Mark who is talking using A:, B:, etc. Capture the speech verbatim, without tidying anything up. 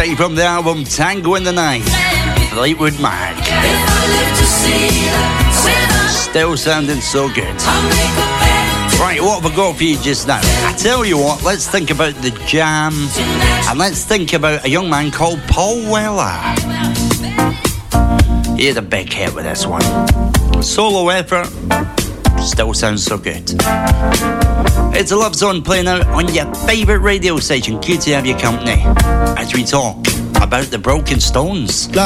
A: take from the album Tango in the Night, Fleetwood Mac. Still sounding so good. Right, what have I got for you just now? I tell you what, let's think about the Jam, and let's think about a young man called Paul Weller. He had a big hit with this one. Solo effort, still sounds so good. It's a Love Zone playing out on your favourite radio station. Good to have your company as we talk about the Broken Stones.